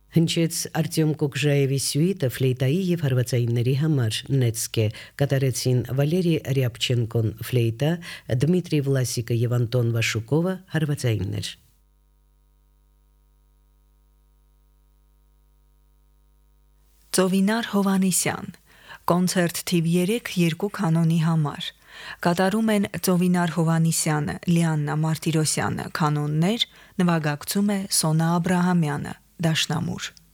Հնչեց Արտյոմ Կոկժաևի սյուիտը ֆլեյտայի եւ հարվածայինների համար Նեցկե կատարեցին Վալերի Ռյաբչենկոն ֆլեյտա, Դմիտրի Վլասիկը եւ Անտոն Վաշուկովը հարվածայիններ։ Ծովինար Հովանիսյան կոնցերտ թիվ 3 երկու կանոնի համար կատարում են Ծովինար Հովանիսյանը, Լիաննա Մարտիրոսյանը կանոններ, նվագակցում է Սոնա Աբրահամյանը, դաշնամուր։